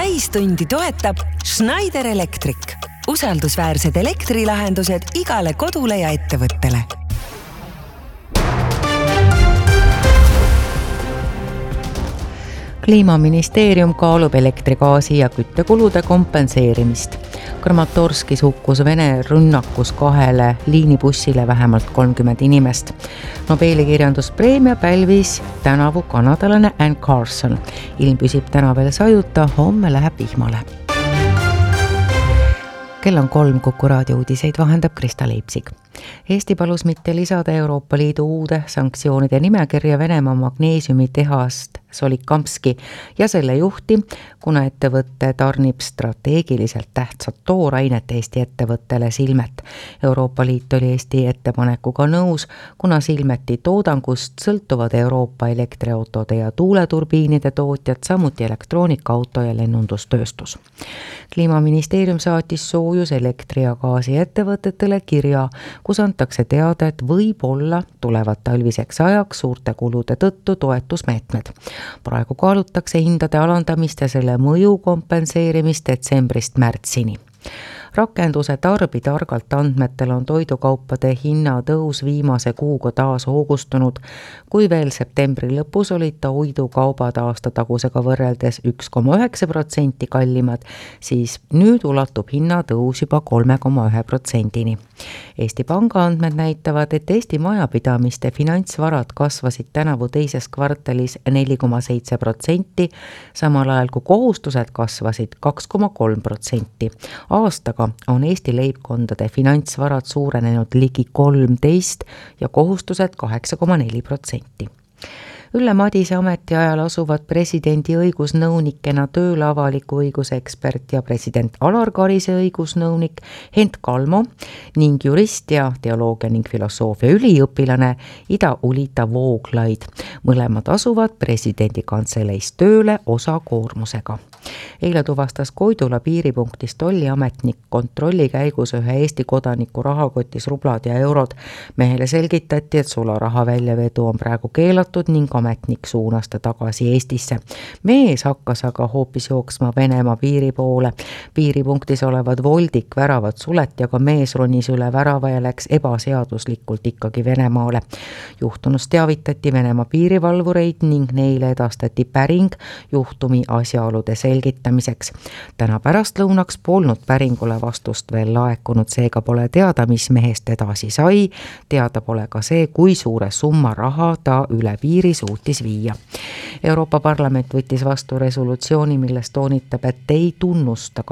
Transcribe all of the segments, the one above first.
täistundi toetab Schneider Electric. Usaldusväärsed elektrilahendused igale kodule ja ettevõttele. Kliimaministeerium kaalub elektrigaasi ja küttekulude kompenseerimist. Kramatorskis hukkus Vene rünnakus 2 liinibussile vähemalt 30 inimest. Nobeli kirjanduspreemia pälvis tänavu kanadalane Anne Carson. Ilm püsib täna veel sajuta, homme läheb vihmale. Kell on 3, Kuku raadio uudiseid vahendab Krista Leipsig. Eesti palus mitte lisada Euroopa Liidu uude sanktsioonide nimekirja Venemaa magneesiumitehast Solikamski ja selle juhti, kuna ettevõtte tarnib strateegiliselt tähtsat toorainet Eesti ettevõttele Silmet. Euroopa Liit oli Eesti ettepanekuga nõus, kuna Silmeti toodangust sõltuvad Euroopa elektriautode ja tuuleturbiinide tootjad, samuti elektroonikaauto ja lennundustööstus. Kliimaministeerium saatis soojus elektri ja gaasi ettevõtetele kirja, kus antakse teada, et võib-olla tulevad talviseks ajaks suurte kulude tõttu toetusmeetmed. Praegu kaalutakse hindade alandamist ja selle mõju kompenseerimist detsembrist märtsini. Rakenduse Tarbi targalt andmetel on toidukaupade hinna tõus viimase kuuga taas hoogustunud. Kui veel septembri lõpus olid toidukaubad aastatagusega võrreldes 1,9% kallimad, siis nüüd ulatub hinnatõus juba 3,1%-ni. Eesti Panga andmed näitavad, et Eesti majapidamiste finantsvarad kasvasid tänavu teises kvartalis 4,7%, samal ajal kui kohustused kasvasid 2,3%. Aastaga on Eesti leibkondade finantsvarad suurenenud ligi 13% ja kohustused 8,4%. Ülle Madise ametiajal asuvad presidendi õigusnõunikena tööle avaliku õiguse ekspert ja president Alar Karise õigusnõunik Hent Kalmo ning jurist ja teoloogia ning filosoofia üliõpilane Ida-Ulita Vooglaid. Mõlemad asuvad presidendi kantseleis tööle osakoormusega. Eile tuvastas Koidula piiripunktis tolliametnik kontrolli käigus ühe Eesti kodaniku rahakotis rublad ja eurod. Mehele selgitati, et sularaha väljavedu on praegu keelatud ning ametnik suunas ta tagasi Eestisse. Mees hakkas aga hoopis jooksma Venemaa piiri poole. Piiripunktis olevad voldik väravad suleti, aga mees ronis üle värava ja läks ebaseaduslikult ikkagi Venemaale. Juhtunust teavitati Venemaa piirivalvureid ning neile edastati päring juhtumi asjaolude selgitamiseks. Täna pärastlõunaks polnud päringule vastust veel laekunud, seega pole teada, mis mehest edasi sai. Teada pole ka see, kui suure summa raha ta üle piiri suutis viia. Euroopa Parlament võttis vastu resolutsiooni, milles toonitab, et ei tunnusta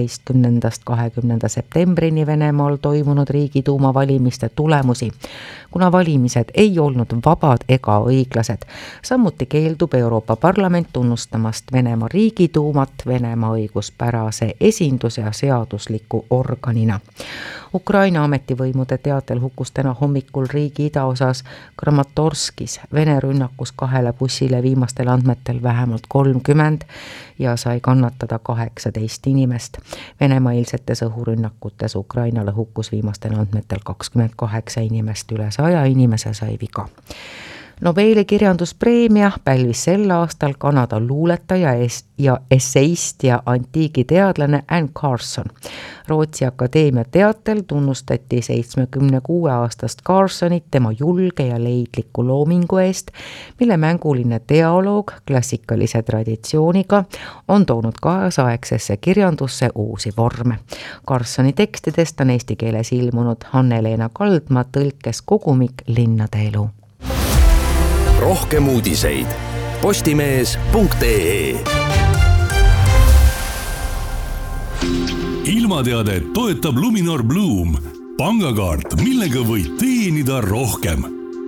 18.–20. septembrini Venemaal toimunud Riigiduuma valimiste tulemusi, kuna valimised ei olnud vabad ega õiglased. Samuti keeldub Euroopa Parlament tunnustamast Venemaa Riigiduumat Venemaa õiguspärase esindus- ja seadusliku organina. Ukraina ametivõimude teatel hukkus täna hommikul riigi idaosas Kramatorskis Vene rünnakus 2 bussile viimastel andmetel vähemalt 30 ja sai kannatada 18 inimest. Venemaa eilsetes õhurünnakutes Ukrainale hukkus viimastel andmetel 28 inimest, üle 100 inimese sai viga. Nobeli kirjanduspreemia pälvis sel aastal Kanada luuletaja ja esseist ja antiigiteadlane Anne Carson. Rootsi Akadeemia teatel tunnustati 76-aastast Carsonit tema julge ja leidliku loomingu eest, mille mänguline dialoog klassikalise traditsiooniga on toonud kaasaegsesse kirjandusse uusi vorme. Carsoni tekstidest on eesti keeles ilmunud Hanne-Leena Kaldma tõlkes kogumik Linnade elu. Rohkem uudiseid postimees.ee. Ilmateade toetab Luminor Bloom, pangakaart, millega võid teenida rohkem.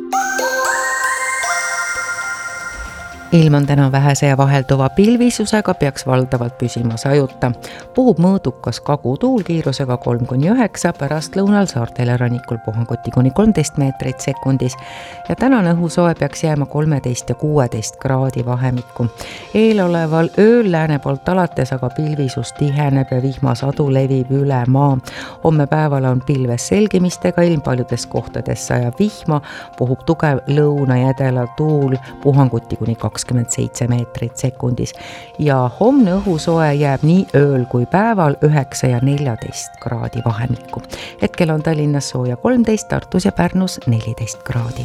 Ilm on täna vähese ja vahelduva pilvisusega, peaks valdavalt püsima sajuta. Puhub mõõdukas kagutuul kiirusega 3–9, pärastlõunal saartel ja rannikul puhanguti kuni 13 meetrit sekundis ja tänane õhusoe peaks jääma 13 ja 16 kraadi vahemikku. Eeloleval ööl lääne poolt alates aga pilvisus tiheneb ja vihmasadu levib üle maa. Homme päeval on pilves selgimistega ilm, paljudes kohtades sajab vihma, puhub tugev lõuna ja edela tuul puhanguti kuni 2 27 meetrit sekundis ja homne õhusoe jääb nii ööl kui päeval 9 ja 14 kraadi vahemikku. Hetkel on Tallinnas sooja 13, Tartus ja Pärnus 14 kraadi.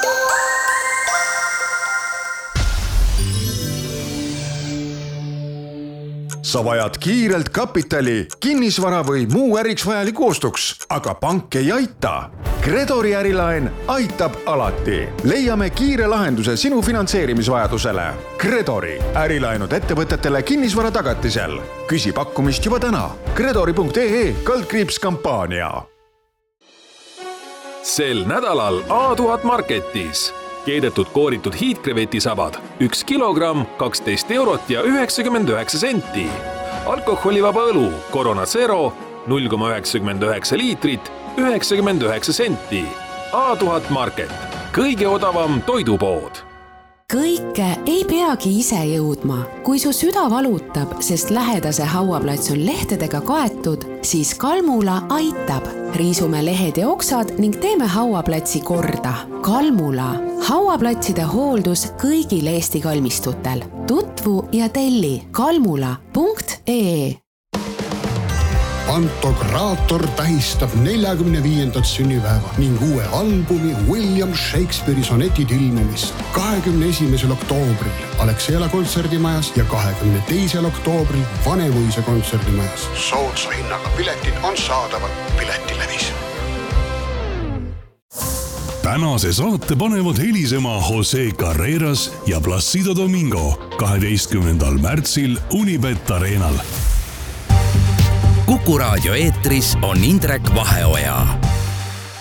Sa vajad kiirelt kapitali, kinnisvara või muu äriks vajaliku ostuks, aga pank ei aita. Credori ärilaen aitab alati. Leiame kiire lahenduse sinu finantseerimisvajadusele. Credori ärilaenud ettevõtetele kinnisvara tagatisel. Küsi pakkumist juba täna. Credori.ee/kampaania. Sel nädalal A1000 Marketis. Keedetud kooritud hiidkrevetisabad 1 kilogramm 12 eurot ja 99 senti. Alkoholivaba õlu Corona Zero 0,99 liitrit 99 senti. A1000 Market. Kõige odavam toidupood. Kõike ei peagi ise jõudma. Kui su süda valutab, sest lähedase hauaplats on lehtedega kaetud, siis Kalmula aitab. Riisume lehed ja oksad ning teeme hauaplatsi korda. Kalmula. Hauaplatside hooldus kõigil Eesti kalmistutel. Tutvu ja telli kalmula.ee. Pantokraator tähistab 45. sünnipäeva ning uue albumi William Shakespeare'i sonetid ilmumist 21. oktoobril Alexela kontserdimajas ja 22. oktoobril Vanemuise kontserdimajas. Soodsa hinnaga piletid on saadaval Piletilevis. Tänase saate panevad helisema Jose Carreras ja Placido Domingo 12. märtsil Unibet Arenal. Kuku raadio eetris on Indrek Vaheoja.